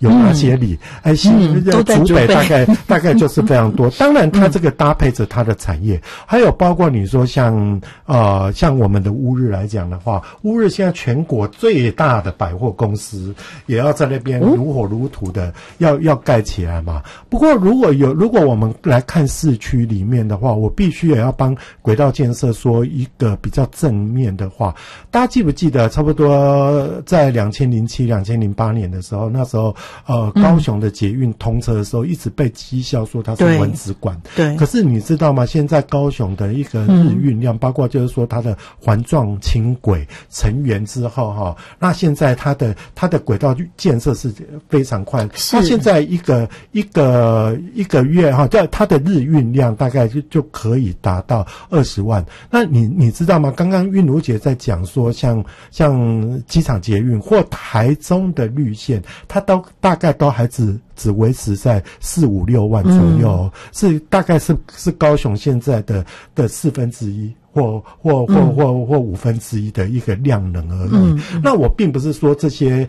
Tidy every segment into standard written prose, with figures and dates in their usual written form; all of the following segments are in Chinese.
有哪些里？竹北大概就是非常多。当然，它这个搭配着它的产业，还有包括你说像我们的乌日来讲的话，乌日现在全国最大的百货公司也要在那边如火如荼的要盖起来嘛。不过如果我们来看市区里面的话，我必须也要帮轨道建设说一个比较正面的话。大家记不记得差不多在2007、2008年的时候，那时候高雄的捷运通车的时候，一直被讥笑说它是蚊子馆。 对。 可是你知道吗？现在高雄的一个日运量，包括就是说它的环状轻轨成员之后那现在它的轨道建设是非常快。它现在一个月它的日运量大概就可以达到20万。那你知道吗？刚刚韵如姐在讲说像机场捷运或台中的绿线，它大概都还只维持在4、5、6万左右，是大概是高雄现在的1/4或1/5的一个量能而已。那我并不是说这些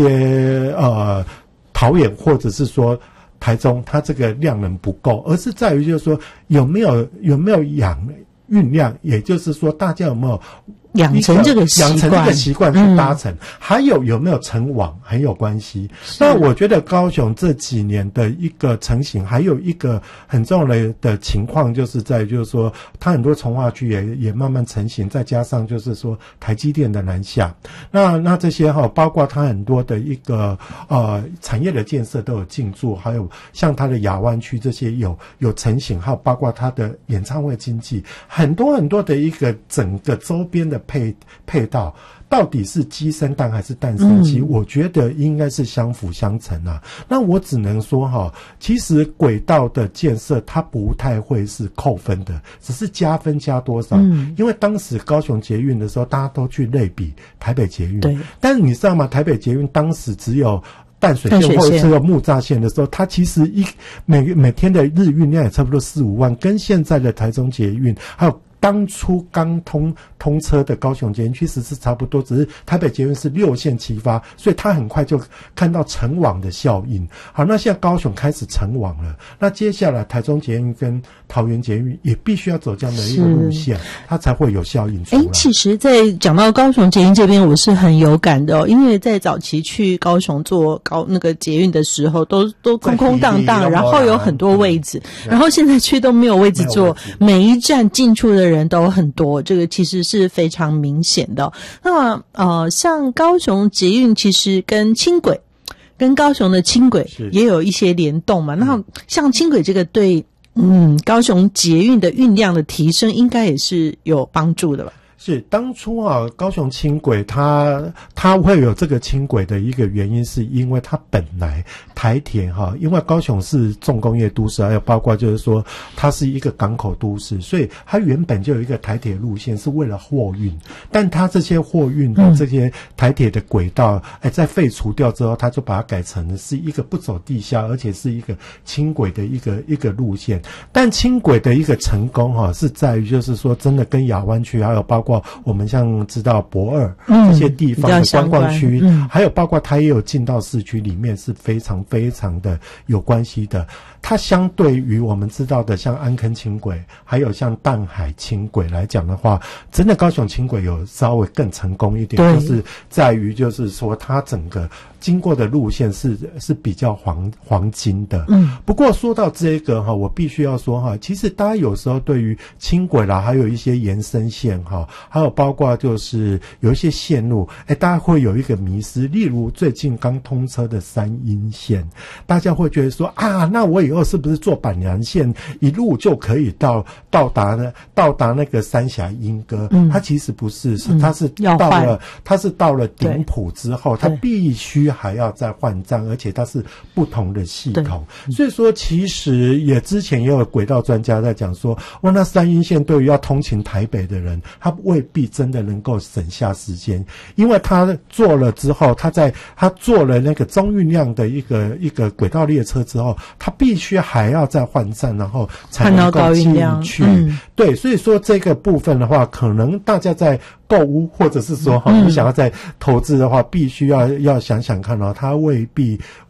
桃园或者是说台中它这个量能不够，而是在于就是说有没有运量，也就是说大家有没有养成这个习惯去搭乘，还有没有成网很有关系。那我觉得高雄这几年的一个成型，还有一个很重要的情况，就是说它很多从化区也慢慢成型，再加上就是说台积电的南下，那这些包括它很多的一个产业的建设都有进驻，还有像它的亚湾区这些有成型，还有包括它的演唱会经济，很多很多的一个整个周边的配套到底是鸡生蛋还是蛋生鸡，我觉得应该是相辅相成啊。那我只能说其实轨道的建设它不太会是扣分的，只是加分加多少。因为当时高雄捷运的时候，大家都去类比台北捷运，对。但是你知道吗？台北捷运当时只有淡水线或者是木栅线的时候，它其实每天的日运量也差不多4、5万，跟现在的台中捷运还有当初刚通车的高雄捷运其实是差不多，只是台北捷运是6线齐发，所以它很快就看到成网的效应。好，那现在高雄开始成网了，那接下来台中捷运跟桃园捷运也必须要走这样的一个路线，它才会有效应出来。 其实在讲到高雄捷运这边，我是很有感的因为在早期去高雄坐那个捷运的时候，都空空荡荡，然后有很多位置，然后现在去都没有位置坐，每一站进出的人都很多，这个其实是非常明显的。那么像高雄捷运其实跟高雄的轻轨也有一些联动嘛。那像轻轨这个对高雄捷运的运量的提升应该也是有帮助的吧？ 是当初高雄轻轨它会有这个轻轨的一个原因，是因为它本来台铁因为高雄是重工业都市，还有包括就是说它是一个港口都市，所以它原本就有一个台铁路线是为了货运，但它这些货运的这些台铁的轨道在废除掉之后，它就把它改成是一个不走地下，而且是一个轻轨的一个路线。但轻轨的一个成功是在于就是说真的跟亚湾区还有包括我们像知道博二这些地方的观光区，还有包括它也有进到市区里面，是非常非常的有关系的。它相对于我们知道的像安坑轻轨还有像淡海轻轨来讲的话，真的高雄轻轨有稍微更成功一点，就是在于就是说它整个经过的路线是比较黄金的。不过说到这个我必须要说其实大家有时候对于轻轨啦，还有一些延伸线还有包括就是有一些线路大家会有一个迷思，例如最近刚通车的三鶯线，大家会觉得说那我以后是不是坐板南线一路就可以到达那个三峡莺歌？它其实不是，它是到了顶埔之后，它必须还要再换站，而且它是不同的系统。所以说其实之前也有轨道专家在讲说，那三鶯线对于要通勤台北的人，他未必真的能够省下时间，因为他做了之后，他做了那个中运量的一个轨道列车之后，他必须还要再换站，然后才能够进去。对，所以说这个部分的话，可能大家在购物或者是说你想要再投资的话，必须要想想看它未必